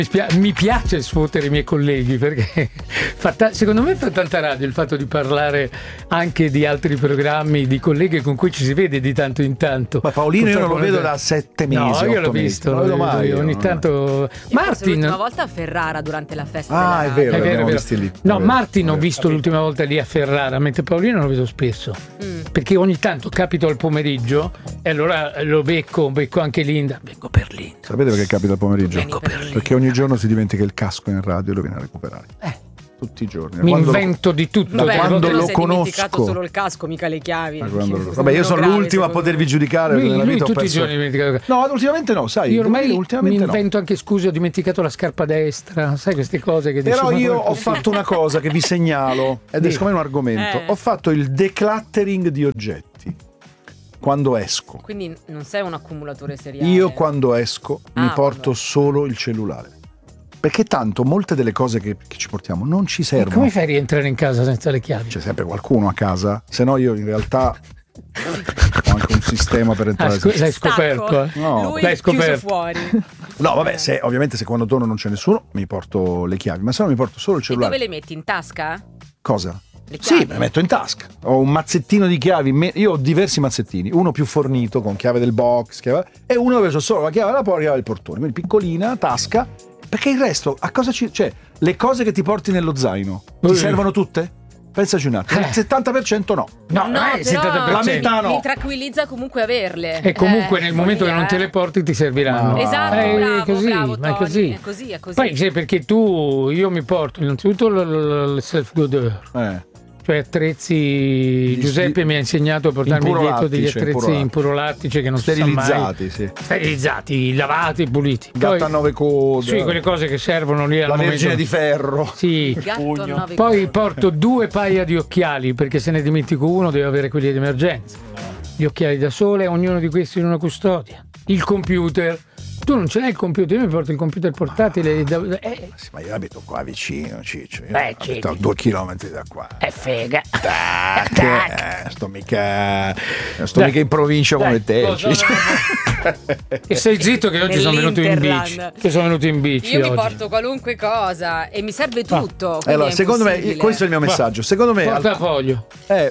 Mi piace sfottere i miei colleghi perché secondo me fa tanta radio il fatto di parlare anche di altri programmi, di colleghi con cui ci si vede di tanto in tanto. Ma Paolino io non lo vedo da 7 mesi. No, io l'ho visto, non lo vedo mai. Ogni tanto. Martin. L'ultima volta a Ferrara durante la festa. Ah, è vero, l'abbiamo visti lì. No, Martin ho visto l'ultima volta lì a Ferrara, mentre Paolino lo vedo spesso. Perché ogni tanto capito al pomeriggio e allora lo becco anche Linda. Vengo per Linda. Sapete perché capita al pomeriggio? Vengo per Linda. Perché ogni giorno si dimentica il casco in radio e lo viene a recuperare. Tutti i giorni. Mi invento di tutto. Vabbè, quando lo sei conosco, dimenticato solo il casco, mica le chiavi. Vabbè, io sono l'ultimo a potervi giudicare. Lui tutti i giorni dimenticato. No, ultimamente no, sai. Io ormai ultimamente mi invento anche scuse, ho dimenticato la scarpa destra, sai queste cose che Però dici, io ho fatto una cosa che vi segnalo ed è siccome è un argomento. Ho fatto il decluttering di oggetti quando esco. Quindi non sei un accumulatore seriale. Io quando esco mi porto solo il cellulare. Perché tanto molte delle cose che ci portiamo non ci servono. Come fai a rientrare in casa senza le chiavi? C'è sempre qualcuno a casa, se no io in realtà ho anche un sistema per entrare. L'hai scoperto? No, lui l'hai scoperto fuori. No, vabbè, ovviamente se quando torno non c'è nessuno mi porto le chiavi, ma se no mi porto solo il cellulare. E dove le metti? In tasca? Cosa? Le chiavi? Sì, me le metto in tasca. Ho un mazzettino di chiavi, io ho diversi mazzettini, uno più fornito con chiave del box, e uno dove c'ho solo la chiave della porta e la chiave del portone, quindi piccolina, tasca. Perché il resto, a cosa cioè, le cose che ti porti nello zaino, ti servono tutte? Pensaci un attimo, il 70% no. No, però la metà no. Mi tranquillizza comunque averle. E comunque nel momento che non te le porti ti serviranno. Esatto, bravo, così, bravo, ma è così. È così. Poi perché io mi porto innanzitutto il self-goodeur. Cioè attrezzi, Giuseppe mi ha insegnato a portarmi dietro degli attrezzi impuro-lattici che non sterilizzati, si sa mai. Sterilizzati, lavati, puliti. Gatto a 9 code. Sì, quelle cose che servono lì al la momento. vergine di ferro. Sì. Poi porto 2 paia di occhiali perché se ne dimentico uno devo avere quelli di emergenza. Gli occhiali da sole, ognuno di questi in una custodia. Il computer. Tu non ce l'hai il computer, io mi porto il computer portatile. Sì, ma io abito qua vicino, Ciccio. Io abito a 2 chilometri da qua. È fega. Sto mica in provincia come te, Ciccio. E sei zitto che oggi sono venuto in bici. Io oggi. mi porto qualunque cosa e mi serve tutto. Allora, secondo me, questo è il mio messaggio. Secondo me. Portafoglio.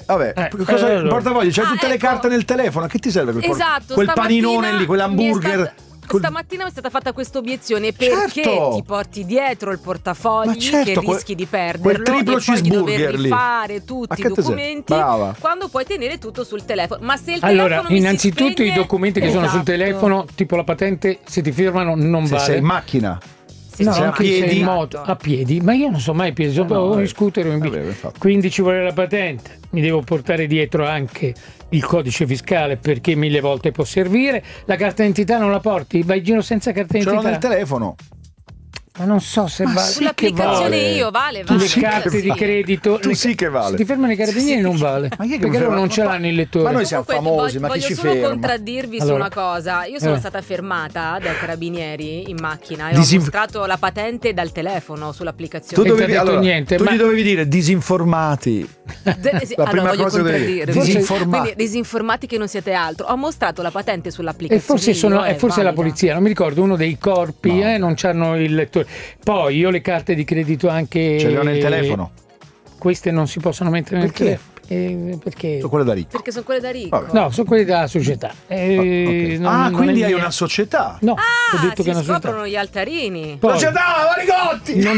Il portafoglio? C'hai tutte le carte nel telefono. A che ti serve quel paninone lì, quell'hamburger? Stamattina mi è stata fatta questa obiezione perché ti porti dietro il portafogli che rischi di perderlo quel triplo e poi di dover cheeseburger lì. rifare tutti i documenti quando puoi tenere tutto sul telefono. Ma se il telefono innanzitutto i documenti che sono sul telefono, tipo la patente, se ti firmano non vale. Sei in macchina. No, a piedi, a piedi, ma io non so mai a piedi, sono in scooter o in bici. Quindi ci vuole la patente, mi devo portare dietro anche il codice fiscale perché 1000 volte può servire. La carta d'identità non la porti? Vai in giro senza carta d'identità? Ce l'ho nel telefofono. Ma non so se vale. Sull'applicazione vale. Le carte di credito. Tu sì che vale. Se ti fermano i carabinieri non vale. Ma perché loro non ce l'hanno il lettore. Ma noi siamo famosi, ma chi ci ferma? Voglio solo contraddirvi su una cosa. Io sono stata fermata dai carabinieri in macchina e ho mostrato la patente dal telefono sull'applicazione. Tu gli dovevi dire disinformati. La prima cosa che disinformati. Disinformati che non siete altro. Ho mostrato la patente sull'applicazione. E forse la polizia, non mi ricordo, uno dei corpi non c'hanno il lettore. Poi io le carte di credito anche ce le ho nel telefono. Queste non si possono mettere nel telefono. Perché? Sono quelle da ricco. Perché sono quelle da ricco. Vabbè. No, sono quelle della società. Quindi hai una società? No, ho detto che è una società. Scoprono gli altarini. Società, Marigotti! Non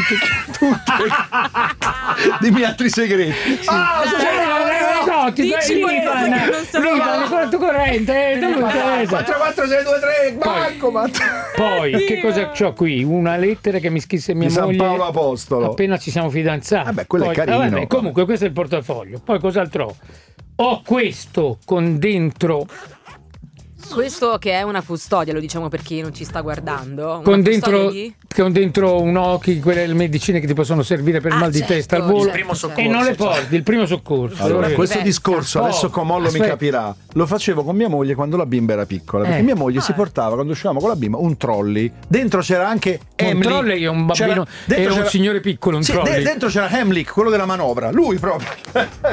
dimmi altri segreti. L'Iban, conto corrente, 44623, bancomat. Poi, che cosa c'ho qui? Una lettera che mi scrisse mia moglie San Paolo Apostolo. appena ci siamo fidanzati. Vabbè, quello è carino. Comunque, questo è il portafoglio. Poi cos'altro ho? Questo con dentro. Questo che è una custodia, lo diciamo per chi non ci sta guardando. Con dentro un occhi, quelle medicine che ti possono servire per il mal di testa al volo. E non le porti, il primo soccorso. Allora, questo discorso, adesso Comollo mi capirà, lo facevo con mia moglie quando la bimba era piccola. Perché mia moglie si portava, quando uscivamo con la bimba, un trolley. Dentro c'era anche Emily. Un trolley è un bambino, era un signore piccolo, un trolley. Dentro c'era Hamlick, quello della manovra. Lui proprio.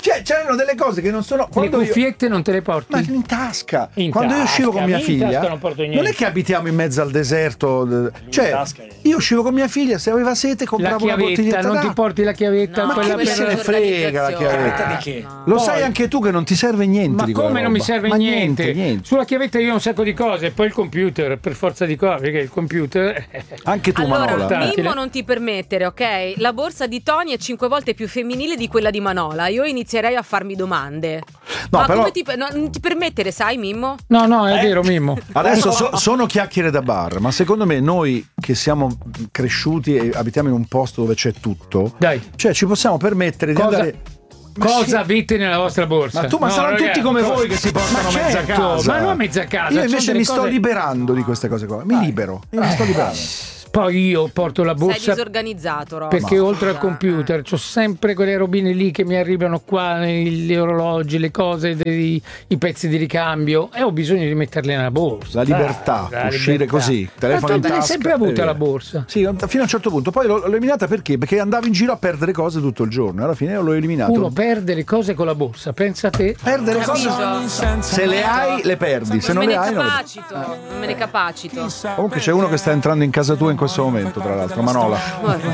Cioè, c'erano delle cose che non sono. Le cuffiette non te le porti? Ma in tasca. In Quando io uscivo tasca, con mia in figlia, tasca non porto niente. non è che abitiamo in mezzo al deserto. Cioè, io uscivo con mia figlia, se aveva sete, La compravo una chiavetta, bottiglietta non ti d'acqua. porti la chiavetta? No, quella Che se ne frega la chiavetta? No. Di che? Lo Poi- sai anche tu che non ti serve niente Ma di quella come non mi roba. serve Ma niente? Sulla chiavetta io ho un sacco di cose, poi il computer, per forza di cose, perché il computer... Anche tu, Allora, Manola. Mimmo, non ti permettere, ok? La borsa di Tony è 5 volte più femminile di quella di Manola. Io inizierei a farmi domande. No, Ma però- come non ti permettere, sai, Mimmo? No, è vero, Mimmo. Adesso sono chiacchiere da bar, ma secondo me noi che siamo cresciuti e abitiamo in un posto dove c'è tutto, Dai. cioè ci possiamo permettere di Cosa- andare. Ma Cosa sì. avete nella vostra borsa? Ma saranno tutti come voi che si portano Ma mezza certo, casa. ma non mezza casa. Io sono invece delle mi sto cose- liberando di queste cose qua. Mi libero. Io mi sto liberando. Poi io porto la Sei borsa disorganizzato, Rob. perché Ma oltre al scusa, computer c'ho sempre quelle robine lì che mi arrivano qua, gli orologi, le cose, i pezzi di ricambio e ho bisogno di metterle nella borsa. La libertà, La uscire libertà. così, Ma telefono tu in te l'hai tasca, sempre e avuta via. la borsa? Sì, fino a un certo punto. Poi l'ho eliminata perché? Perché andavo in giro a perdere cose tutto il giorno. E alla fine l'ho eliminato. Uno perde le cose con la borsa, pensa a te. Perdere cose. Capito? Se le hai, le perdi. Se non me le ne hai, non le capacito, non me ne capacito. Comunque c'è uno che sta entrando in casa tua in questo momento, tra l'altro, Manola. Guarda.